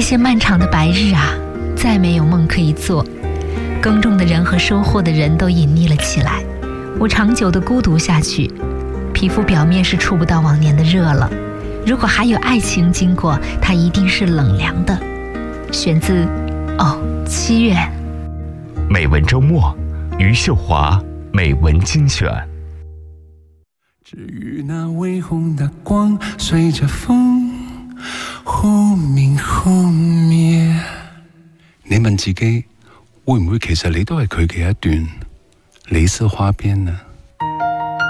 些漫长的白日啊，再没有梦可以做，耕种的人和收获的人都隐匿了起来。我长久的孤独下去，皮肤表面是触不到往年的热了。如果还有爱情经过，它一定是冷凉的。选自7月。 美文周末，余秀华美文精选。 至于那微红的光，随着風忽明忽滅。你問自己，會唔會其實你都係佢嘅一段李斯花邊呢？